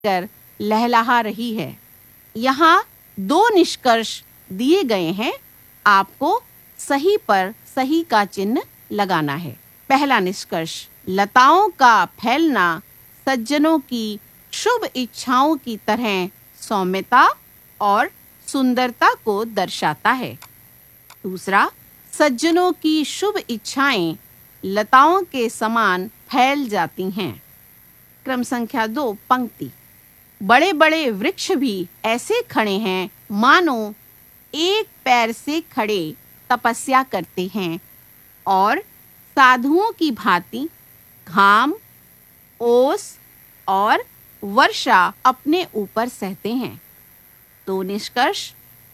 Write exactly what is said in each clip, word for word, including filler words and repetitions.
कर लहलहा रही है। यहाँ दो निष्कर्ष दिए गए हैं, आपको सही पर सही का चिन्ह लगाना है। पहला निष्कर्ष, लताओं का फैलना सज्जनों की शुभ इच्छाओं की तरह सौम्यता और सुंदरता को दर्शाता है। दूसरा, सज्जनों की शुभ इच्छाएं लताओं के समान फैल जाती हैं। क्रम संख्या दो, पंक्ति। बड़े बड़े वृक्ष भी ऐसे खड़े हैं मानो एक पैर से खड़े तपस्या करते हैं और साधुओं की भांति घाम, ओस और वर्षा अपने ऊपर सहते हैं। दो निष्कर्ष।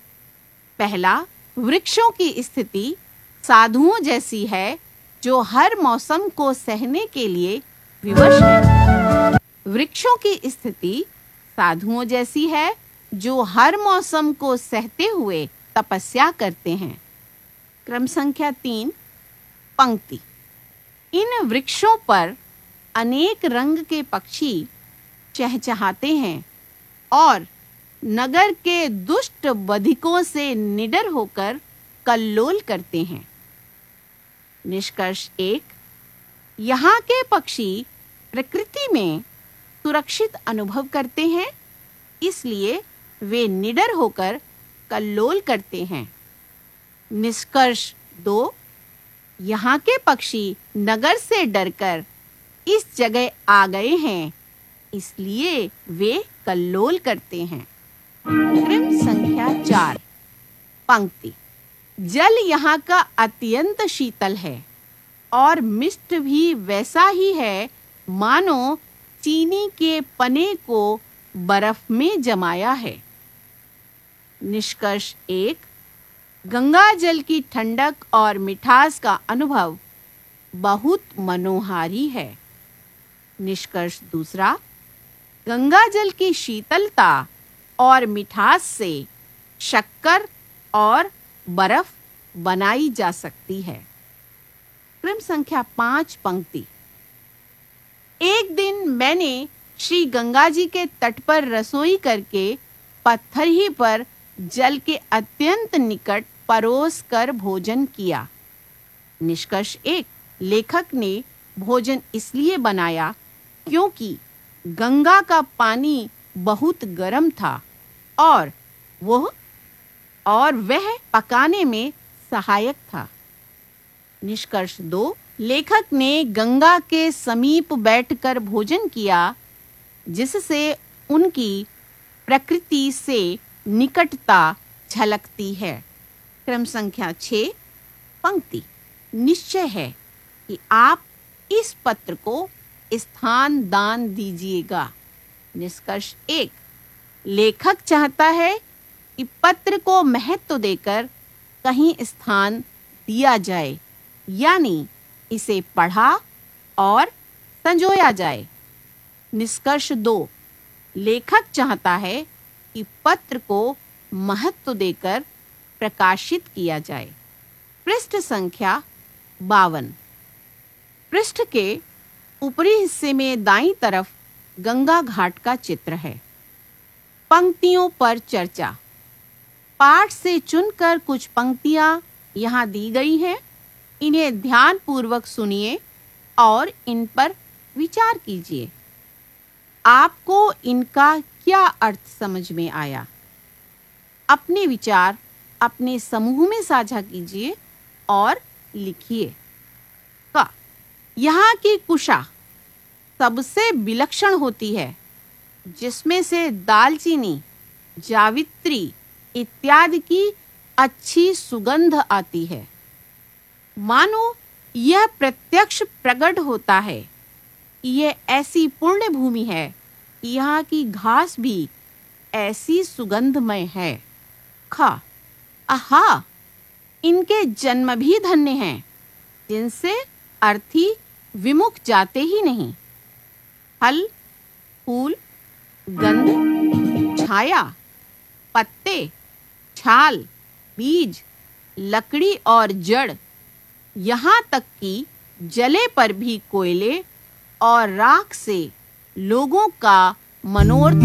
पहला, वृक्षों की स्थिति साधुओं जैसी है जो हर मौसम को सहने के लिए विवश है। वृक्षों की स्थिति साधुओं जैसी है जो हर मौसम को सहते हुए तपस्या करते हैं। क्रम संख्या तीन, पंक्ति। इन वृक्षों पर अनेक रंग के पक्षी चहचहाते हैं और नगर के दुष्ट बधिकों से निडर होकर कल्लोल करते हैं। निष्कर्ष एक, यहाँ के पक्षी प्रकृति में सुरक्षित अनुभव करते हैं, इसलिए वे निडर होकर कल्लोल करते हैं। निष्कर्ष दो, यहाँ के पक्षी नगर से डरकर इस जगह आ गए हैं, इसलिए वे कल्लोल करते हैं। क्रम संख्या चार, पंक्ति। जल यहाँ का अत्यंत शीतल है और मिष्ट भी वैसा ही है मानो चीनी के पने को बर्फ में जमाया है। निष्कर्ष एक, गंगा जल की ठंडक और मिठास का अनुभव बहुत मनोहारी है। निष्कर्ष दूसरा, गंगा जल की शीतलता और मिठास से शक्कर और बर्फ बनाई जा सकती है। क्रम संख्या पाँच, पंक्ति। एक दिन मैंने श्री गंगा जी के तट पर रसोई करके पत्थर ही पर जल के अत्यंत निकट परोस कर भोजन किया। निष्कर्ष एक, लेखक ने भोजन इसलिए बनाया क्योंकि गंगा का पानी बहुत गर्म था और वह और वह पकाने में सहायक था। निष्कर्ष दो, लेखक ने गंगा के समीप बैठकर भोजन किया जिससे उनकी प्रकृति से निकटता झलकती है। क्रम संख्या छह, पंक्ति। निश्चय है कि आप इस पत्र को स्थान दान दीजिएगा। निष्कर्ष एक, लेखक चाहता है कि पत्र को महत्व देकर कहीं स्थान दिया जाए, यानी इसे पढ़ा और संजोया जाए। निष्कर्ष दो, लेखक चाहता है कि पत्र को महत्व देकर प्रकाशित किया जाए। पृष्ठ संख्या बावन। पृष्ठ के ऊपरी हिस्से में दाईं तरफ गंगा घाट का चित्र है। पंक्तियों पर चर्चा। पाठ से चुनकर कुछ पंक्तियां यहाँ दी गई हैं। इन्हें ध्यान पूर्वक सुनिए और इन पर विचार कीजिए। आपको इनका क्या अर्थ समझ में आया? अपने विचार अपने समूह में साझा कीजिए और लिखिए। का यहाँ की कुशा सबसे विलक्षण होती है, जिसमें से दालचीनी, जावित्री इत्यादि की अच्छी सुगंध आती है। मानो यह प्रत्यक्ष प्रकट होता है कि यह ऐसी पुण्य भूमि है, यहाँ की घास भी ऐसी सुगंधमय है। खा आहा, इनके जन्म भी धन्य हैं, जिनसे अर्थी विमुख जाते ही नहीं। फल, फूल, गंध, छाया, पत्ते, छाल, बीज, लकड़ी और जड़, यहाँ तक कि जले पर भी कोयले और राख से लोगों का मनोर्थ